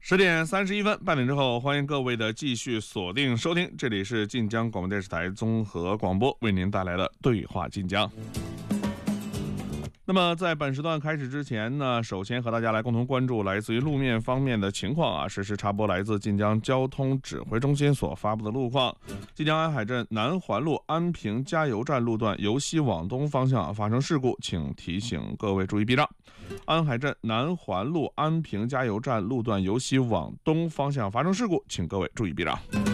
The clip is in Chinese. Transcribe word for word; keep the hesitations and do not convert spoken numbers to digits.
十点三十一分，半点之后，欢迎各位的继续锁定收听，这里是晋江广播电视台综合广播为您带来的对话晋江。那么在本时段开始之前呢，首先和大家来共同关注来自于路面方面的情况啊，实时插播来自晋江交通指挥中心所发布的路况。晋江安海镇南环路安平加油站路段由西往东方向发生事故，请提醒各位注意避让。安海镇南环路安平加油站路段由西往东方向发生事故，请各位注意避让。